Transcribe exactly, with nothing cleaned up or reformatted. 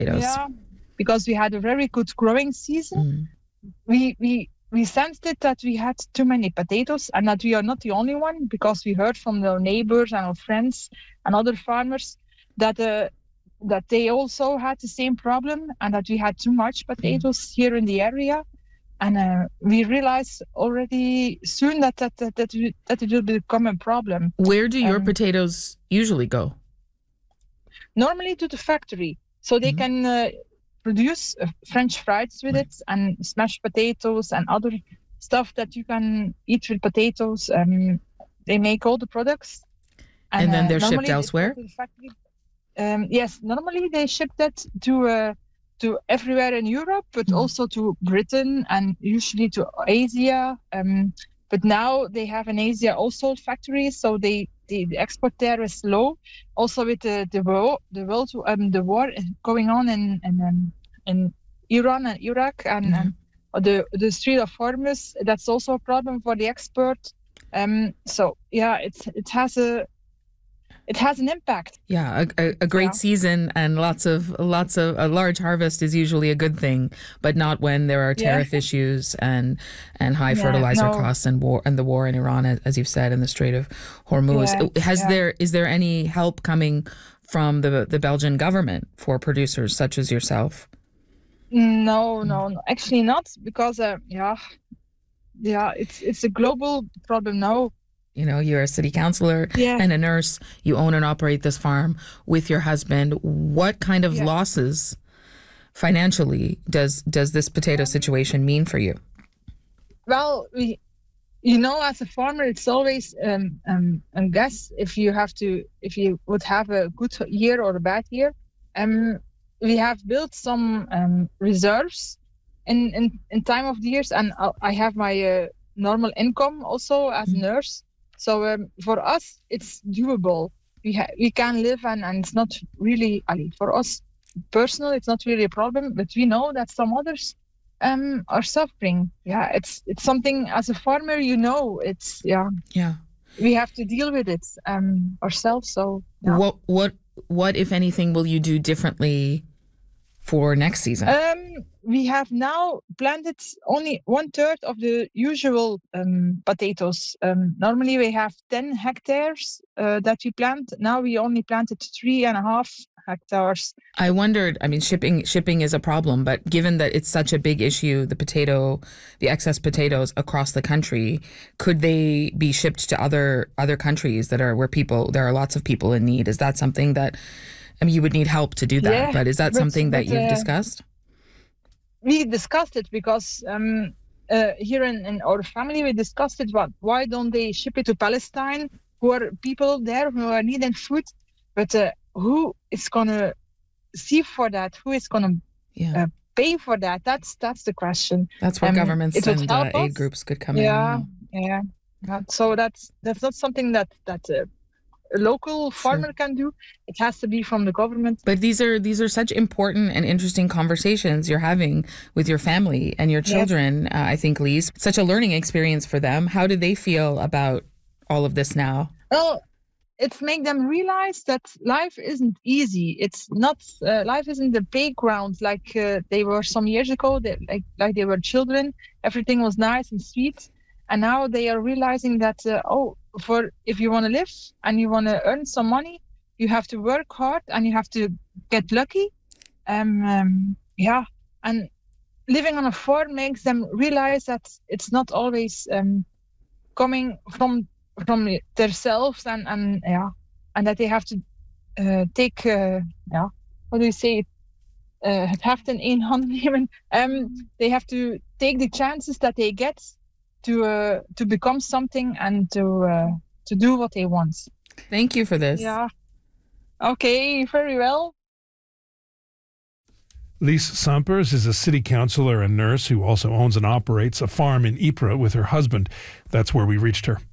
Yeah, because we had a very good growing season. Mm. We we we sensed it that we had too many potatoes, and that we are not the only one, because we heard from our neighbors and our friends and other farmers that uh, that they also had the same problem, and that we had too much potatoes mm. here in the area. And uh, we realized already soon that that that that, we, that it will become a problem. Where do your um, potatoes usually go? Normally to the factory, so they mm-hmm. can uh, produce uh, French fries with right. it, and smashed potatoes and other stuff that you can eat with potatoes. Um, they make all the products, and, and then they're uh, shipped elsewhere. To the factory. Um, yes, normally they ship that to uh, to everywhere in Europe, but mm. also to Britain and usually to Asia. Um, but now they have in Asia also factories, so they the, the export there is low. Also with the the war, the world, um, the war going on in in, um, in Iran and Iraq and, mm-hmm. and the the Strait of Hormuz, that's also a problem for the export. Um, so yeah, it's it has a. It has an impact. Yeah, a, a, a great yeah. season and lots of lots of a large harvest is usually a good thing, but not when there are tariff yeah. issues and and high yeah, fertilizer no. costs and war and the war in Iran, as you've said, in the Strait of Hormuz. Yeah, has yeah. there is there any help coming from the the Belgian government for producers such as yourself? No, no, no. Actually not, because uh, yeah, yeah, it's it's a global problem now. You know, you're a city councillor yeah. and a nurse. You own and operate this farm with your husband. What kind of yeah. losses financially does does this potato situation mean for you? Well, we, you know, as a farmer, it's always um, um, a guess if you have to, if you would have a good year or a bad year. Um, we have built some um, reserves in, in in time of the years, and I have my uh, normal income also as a nurse. So um, for us, it's doable. We ha- we can live, and, and it's not really, I mean, for us personal, it's not really a problem. But we know that some others um, are suffering. Yeah, it's it's something as a farmer, you know, it's yeah. Yeah. We have to deal with it um, ourselves. So yeah. what what what if anything will you do differently for next season? Um, we have now planted only one third of the usual um, potatoes. Um, normally we have ten hectares uh, that we plant. Now we only planted three and a half hectares. I wondered, I mean, shipping shipping is a problem, but given that it's such a big issue, the potato, the excess potatoes across the country, could they be shipped to other other countries that are where people, there are lots of people in need? Is that something that, I mean, you would need help to do that, yeah, but is that but, something that but, you've uh, discussed? We discussed it because um, uh, here in, in our family, we discussed it. What, why don't they ship it to Palestine, who are people there who are needing food? But uh, who is going to see for that? Who is going to yeah. uh, pay for that? That's that's the question. That's where um, governments and uh, aid groups could come yeah, in. Yeah, yeah. So that's that's not something that that. Uh, a local farmer sure. can do. It has to be from the government. But these are these are such important and interesting conversations you're having with your family and your children. Yes. Uh, I think, Lise, such a learning experience for them. How do they feel about all of this now? Well, it's make them realize that life isn't easy. It's not uh, life isn't the playground like uh, they were some years ago. They, like like they were children. Everything was nice and sweet. And now they are realizing that, uh, oh, for if you want to live and you want to earn some money, you have to work hard and you have to get lucky. Um, um, yeah, and living on a farm makes them realize that it's not always um, coming from from themselves, and, and yeah, and that they have to uh, take uh, yeah, what do you say? Uh, het heft in één hand nemen. Um, they have to take the chances that they get to uh, to become something and to uh, to do what they want. Thank you for this. Yeah. Okay, very well. Lise Sampers is a city councillor and nurse who also owns and operates a farm in Ypres with her husband. That's where we reached her.